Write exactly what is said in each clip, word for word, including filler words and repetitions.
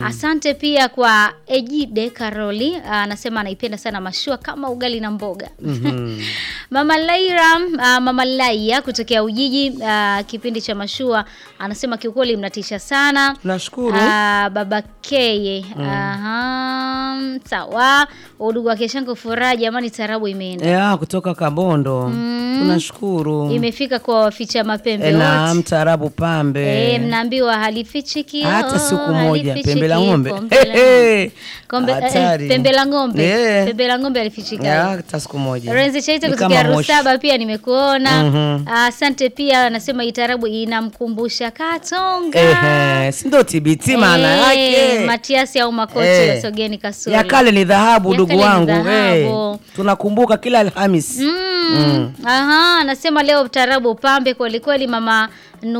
Asante pia kwa Ejide Karoli, anasema anaipenda sana mashua kama ugali na mboga. Mm-hmm. Mama Laira, uh, Mama Laia kutokea Ujiji, uh, kipindi cha mashua, anasema kiukweli mnatisha sana. Tunashukuru. Uh, baba Keye. Mm. Aha. Sawa. Udugu wa Keshango furaha jamani, tarabu imeenda. Yeah, kutoka Kabondo. Mm. Tunashukuru. Imefika kwa waficha mapembe wote. Na mtarabu pambe. Eh, mnaambiwa halifichi kio. Hata siku moja pembe la ng'ombe. Kombe, eh, pembe la ng'ombe. Yeah. Pembe la ng'ombe alifichika. Yeah, hata siku moja. Renzi Chaita kutoka Rusaba pia nimekuona. Mm-hmm. Asante pia anasema itarabu inamkumbusha Katonga. Ehe, si ndo T B T maana yake. Matiasi au Makoti wa Sogeni Kasuli. Ya kale ni dhahabu ndugu wangu. Eh. Tunakumbuka kila Alhamis. Mm. Mm. Aha, anasema leo tarabu pambe kweli kweli. Mama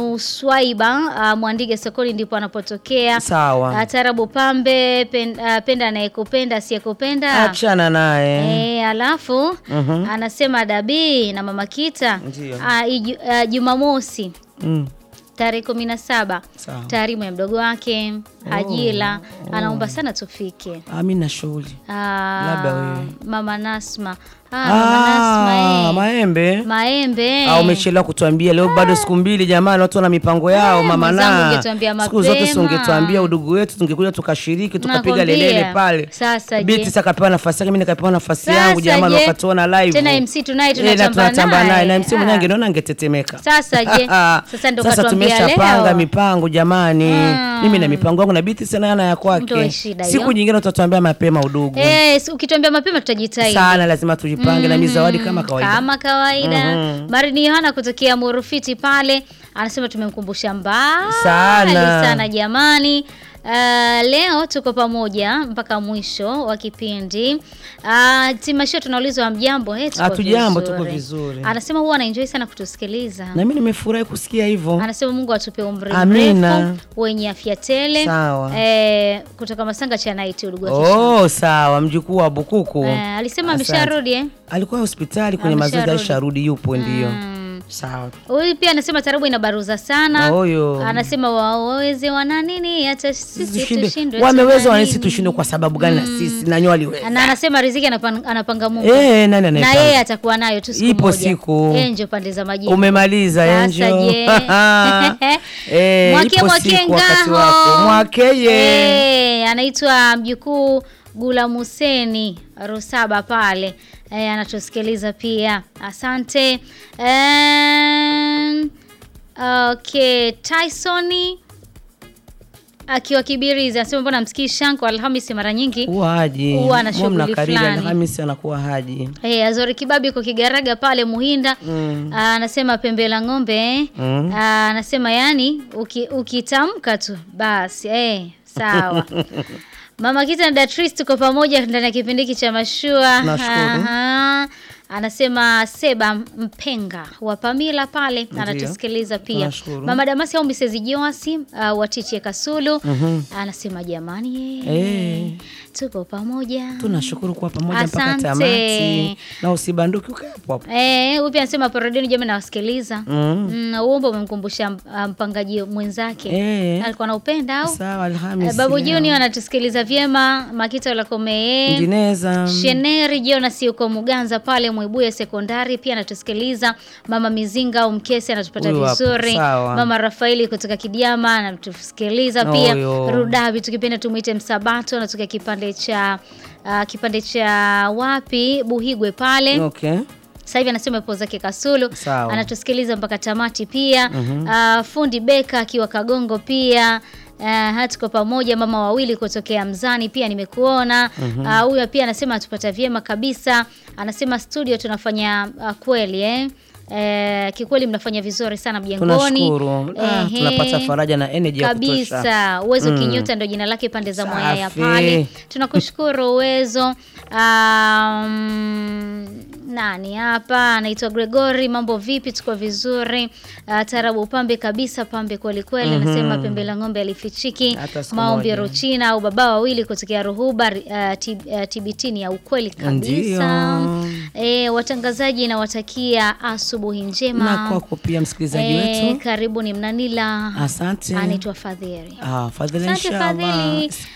Nuswaiba uh, Mwandige sokoni ndipo anapotokea. Sawa. Uh, tarabu pambe pen, uh, penda anayekupenda asiyekupenda achana naye. Eh, alafu uh-huh. Anasema Dabi na Mama Kita uh, iju, uh, Jumamosi. Mm. Tarehe kumi na saba taarimu ya mdogo wake Hajila. Oh, oh. Anaomba sana tufike. Mimi na shughuli. Labda wewe. Mama Nasma. Ah, ah Mama Nasma. Eh. Maembe. Maembe. Au umechelewa kutuambia leo bado siku mbili jamani, watu wana mipango yao. Hey, mama na. Siku zote ungetuambia udugu wetu tungekuja tukashiriki tukapiga lelele pale. Sasa je. Biti sakapewa nafasi yake, mimi nikapewa nafasi yangu jamani, wakatuona live. Tena M C tunaye tunatamba naye. Na M C mwenyewe angeona angetetemeka. Sasa je. Sasa ndo katuambia leo. Sasa tumeshapanga mipango jamani. Hmm. Mimi na mipango yangu na Biti sana yana ya kwake. Siku nyingine utatuambia mapema udugu. Eh, ukituambia mapema tutajitahidi. Sana lazima tujipange. Mm-hmm. Na mizawadi kama kawaida. Kama kawaida. Mm-hmm. Marini Yohana kutokea Murufiti pale anasema tumemkumbusha mbali sana sana jamani. Uh, leo tuko pamoja mpaka mwisho wa kipindi. Uh, timasho tunaulizwa mjambo, eh tuko jambo tuko vizuri. Anasema huwa anaenjoy sana kutusikiliza. Na mimi nimefurahi kusikia hivyo. Anasema Mungu atupe umri mrefu wenye afya tele. Sawa. Eh, kutoka Masanga cha Night udugu wa Kisha. Oh, sawa, mjukuu wa Bukuku. Eh, alisema amesharudi eh. Alikuwa hospitali kwenye mazoezi asharudi yupo ndio. Mm. Sawa. Huyu pia anasema tarabu inabaruza sana. Oyo. Anasema waweze wana nini hata sisi tushindwe. Wameweza wana sisi tushindwe kwa sababu gani? Mm. Na sisi na nyo waliweza. Na anasema riziki anapanga, anapanga Mungu. Eh, nani anapanga? Na yeye atakuwa nayo tu siku moja. Ipo siku. Enjo pande za majini. Umemaliza Enjo. Eh, mwake mwake ngaho. Mwakeye. Eh, anaitwa mjukuu Gula Museni Rusaba pale. Eh, anatusikiliza pia. Asante. Um, okay, Tysoni akiwa Kibirizi anasema mbona msikii Shanko Alhamisi mara nyingi huwa haji. Huwa na shughuli fulani. Alhamisi anakuwa haji. Eh, Azori Kibabi kwa Kigaraga pale Muhinda. Mm. Anasema pembe la ng'ombe. Mm. Anasema yani uki, ukitamka tu basi eh sawa. Mama Kita na Datrice tuko pamoja ndani ya kipindi hiki cha mashua. Aha. Anasema Seba Mpenga wa Pamila pale anatusikiliza pia. Nashukuru. Mama Damasi au Misezi Joasi uh, watiche Kasulu. Mm-hmm. Anasema jamani eh tuko pamoja. Tunashukuru kwa pamoja mpaka tamati. Na usibanduki ukapo hapo. Eh, upi anasema parodini jamani nawasikiliza. Mm. Mm, uombe umemkumbusha mpangaji mwenzake. Eh. Alikuwa anaupenda au? Sawa Alhamisi. Uh, Babu Junior anatusikiliza vyema. Makita la Komee. Ndineza. Sheneri Jonas yuko Muganza pale Mwibuye sekondari pia anatusikiliza. Mama Mizinga au Mkesi anatupata vizuri. Mama Rafaeli kutoka Kidiama anatusikiliza pia. Oh, Rudabi tukipenda tumuite Msabato anatoka kipande cha uh, kipande cha wapi Buhigwe pale. Okay. Sasa hivi anasema ipo zake Kasulu. Sawa. Anatusikiliza mpaka tamati pia. Mm-hmm. Uh, fundi Beka akiwa Kagongo pia. Uh, hatuko pamoja mama wawili kutokea Mzani pia nimekuona. Mm-hmm. Uh, huyu pia anasema atupata vyema kabisa. Anasema studio tunafanya uh, kweli eh. Eh, kikweli mnafanya vizuri sana mjengoni. Tunashukuru. Ah, eh, tunapata faraja na energy ya kutosha. Kabisa. Uwezo mm. Kinyuta ndio jina lake pande za Mwaya ya pale. Tunakushukuru Uwezo. Um, nani hapa anaitwa Gregory, mambo vipi? Tuko vizuri. Uh, tarabu pambe kabisa, pambe kweli kweli. Mm-hmm. Nasema pembe la ng'ombe alifichiki. Maombi Ruchina au baba wawili kutokea Ruhuba. uh, T B T ni ya ukweli kabisa. Eh, watangazaji na watakia asubuhi njema. Na kwako pia msikilizaji e, wetu. Karibu ni Mnanila. Asante. Anaitwa Fadhili. Ah, Fadhili inshallah.